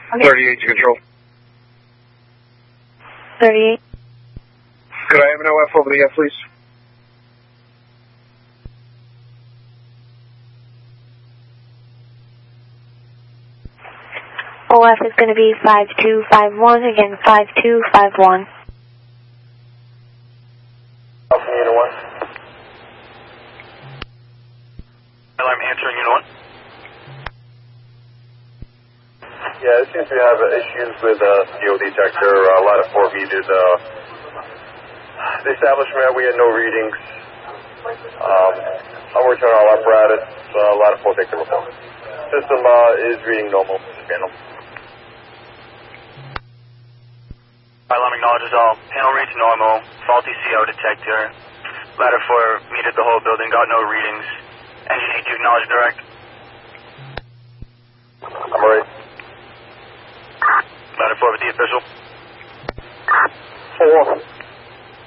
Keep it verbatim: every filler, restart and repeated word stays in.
Okay. thirty-eight to control. thirty-eight. Could I have an O F over the F, please? O F is going to be five two five one, again five two five one. Alpha Unit one. Alarm answering Unit one. Yeah, it seems we have uh, issues with uh, C O detector, uh, a lot of four meters. Uh, the establishment, we had no readings. Um, I'm working on all apparatus, uh, a lot of four detector reports. System uh, is reading normal, panel. Alarm acknowledges all. Panel reads normal. Faulty C O detector. Ladder four metered the whole building, got no readings. Engine eight, do you acknowledge direct? I'm ready. Ladder four with the official. Four.